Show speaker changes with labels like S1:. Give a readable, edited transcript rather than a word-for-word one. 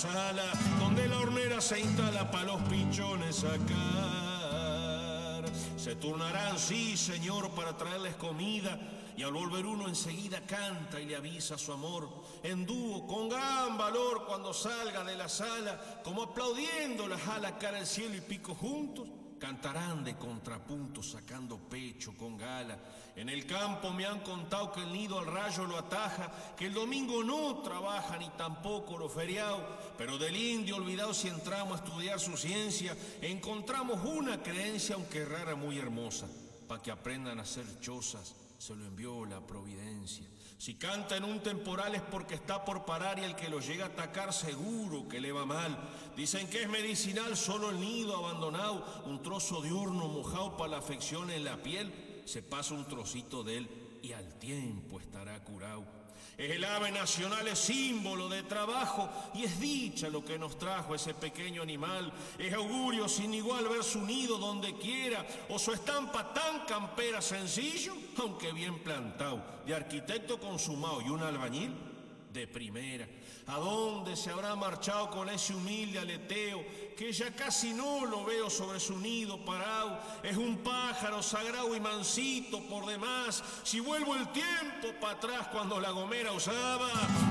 S1: sala donde la hornera se instala pa' los pichones sacar. Se turnarán, sí, señor, para traerles comida, y al volver uno enseguida canta y le avisa su amor en dúo, con gran valor, cuando salga de la sala, como aplaudiendo las alas cara al cielo y pico juntos. Cantarán de contrapunto sacando pecho con gala. En el campo me han contado que el nido al rayo lo ataja, que el domingo no trabaja ni tampoco lo feriado. Pero del indio olvidado, si entramos a estudiar su ciencia, encontramos una creencia, aunque rara, muy hermosa. Pa' que aprendan a hacer chozas, se lo envió la providencia. Si canta en un temporal es porque está por parar, y el que lo llega a atacar seguro que le va mal. Dicen que es medicinal solo el nido abandonado, un trozo de horno mojado para la afección en la piel. Se pasa un trocito de él y al tiempo estará curado. Es el ave nacional, es símbolo de trabajo, y es dicha lo que nos trajo ese pequeño animal. Es augurio sin igual ver su nido donde quiera, o su estampa tan campera, sencillo, aunque bien plantado, de arquitecto consumado y un albañil de primera. ¿A dónde se habrá marchado con ese humilde aleteo, que ya casi no lo veo sobre su nido parado? Es un pájaro sagrado y mansito por demás. Si vuelvo el tiempo para atrás, cuando la gomera usaba